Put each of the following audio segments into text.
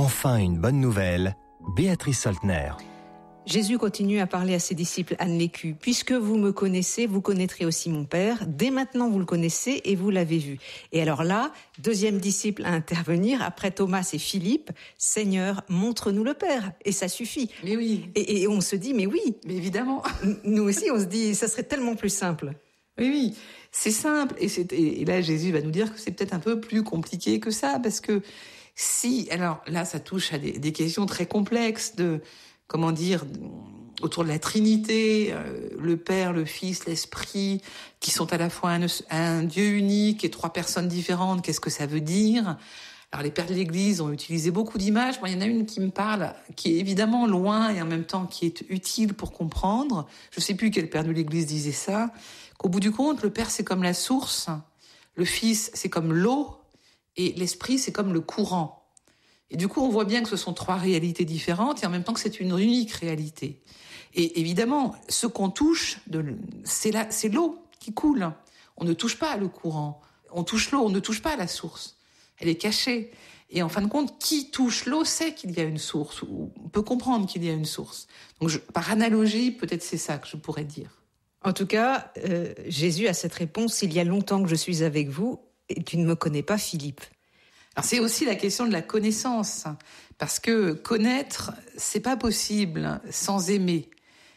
Enfin une bonne nouvelle, Béatrice Soltner. Jésus continue à parler à ses disciples Anne Lécu. « Puisque vous me connaissez, vous connaîtrez aussi mon Père. Dès maintenant, vous le connaissez et vous l'avez vu. » Et alors là, deuxième disciple à intervenir, après Thomas et Philippe, « Seigneur, montre-nous le Père. » Et ça suffit. Mais oui. Et on se dit, mais oui. Mais évidemment. Nous aussi, on se dit, ça serait tellement plus simple. Oui, c'est simple. Et là, Jésus va nous dire que c'est peut-être un peu plus compliqué que ça, parce que alors là, ça touche à des questions très complexes comment dire, autour de la Trinité, le Père, le Fils, l'Esprit, qui sont à la fois un Dieu unique et trois personnes différentes. Qu'est-ce que ça veut dire ? Alors les pères de l'Église ont utilisé beaucoup d'images. Moi, il y en a une qui me parle, qui est évidemment loin et en même temps qui est utile pour comprendre. Je sais plus quel père de l'Église disait ça. Qu'au bout du compte, le Père, c'est comme la source, le Fils, c'est comme l'eau, et l'Esprit, c'est comme le courant. Et du coup, on voit bien que ce sont trois réalités différentes et en même temps que c'est une unique réalité. Et évidemment, ce qu'on touche, c'est l'eau qui coule. On ne touche pas le courant. On touche l'eau, on ne touche pas la source. Elle est cachée. Et en fin de compte, qui touche l'eau sait qu'il y a une source, ou peut comprendre qu'il y a une source. Donc, par analogie, peut-être c'est ça que je pourrais dire. En tout cas, Jésus a cette réponse, « Il y a longtemps que je suis avec vous et tu ne me connais pas, Philippe. » Alors c'est aussi la question de la connaissance, parce que connaître, c'est pas possible sans aimer.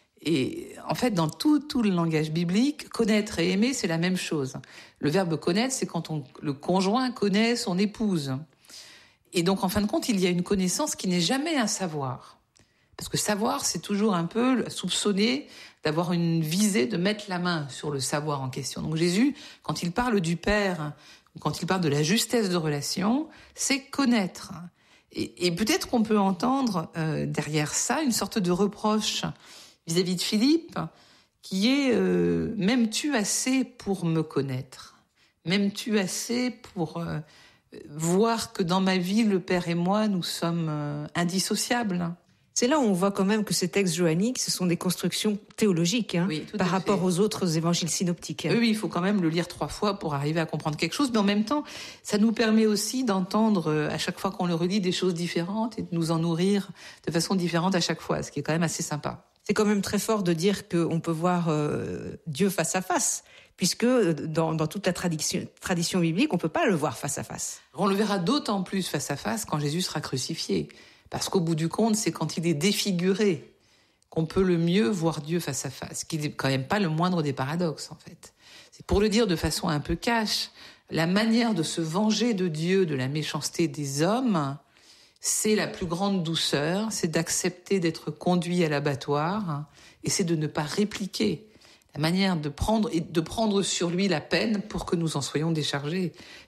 Et en fait, dans tout le langage biblique, connaître et aimer, c'est la même chose. Le verbe connaître, c'est quand le conjoint connaît son épouse. Et donc, en fin de compte, il y a une connaissance qui n'est jamais un savoir. Parce que savoir, c'est toujours un peu soupçonné d'avoir une visée de mettre la main sur le savoir en question. Donc Jésus, quand il parle du Père, quand il parle de la justesse de relation, c'est connaître. Et peut-être qu'on peut entendre derrière ça une sorte de reproche vis-à-vis de Philippe, qui est « m'aimes-tu assez pour me connaître ? M'aimes-tu assez pour voir que dans ma vie, le Père et moi, nous sommes indissociables ?» C'est là où on voit quand même que ces textes johanniques, ce sont des constructions théologiques, oui, par rapport aux autres évangiles synoptiques. Oui, il faut quand même le lire 3 fois pour arriver à comprendre quelque chose. Mais en même temps, ça nous permet aussi d'entendre, à chaque fois qu'on le relit, des choses différentes et de nous en nourrir de façon différente à chaque fois, ce qui est quand même assez sympa. C'est quand même très fort de dire qu'on peut voir Dieu face à face, puisque dans toute la tradition biblique, on peut pas le voir face à face. On le verra d'autant plus face à face quand Jésus sera crucifié. Parce qu'au bout du compte, c'est quand il est défiguré qu'on peut le mieux voir Dieu face à face, qui n'est quand même pas le moindre des paradoxes, en fait. C'est pour le dire de façon un peu cash, la manière de se venger de Dieu, de la méchanceté des hommes, c'est la plus grande douceur, c'est d'accepter d'être conduit à l'abattoir, et c'est de ne pas répliquer. La manière de prendre sur lui la peine pour que nous en soyons déchargés.